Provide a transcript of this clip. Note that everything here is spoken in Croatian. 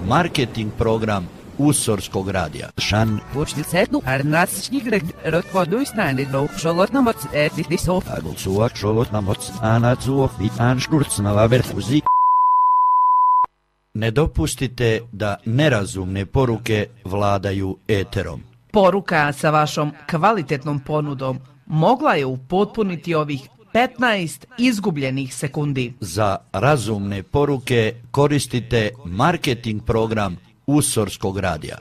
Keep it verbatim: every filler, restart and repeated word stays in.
marketing program Usorskog radija. Šan. Počnicetu arnasčnih rekordoj snanedov šolotnamoc etisov. Agulsuak šolotnamoc anacuok i anškurcnava verfuzi. Ne dopustite da nerazumne poruke vladaju eterom. Poruka sa vašom kvalitetnom ponudom mogla je upotpuniti ovih petnaest izgubljenih sekundi. Za razumne poruke koristite marketing program Usorskog radija.